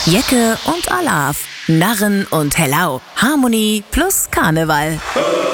Jecke und Olav, Narren und Hellau, Harmonie plus Karneval.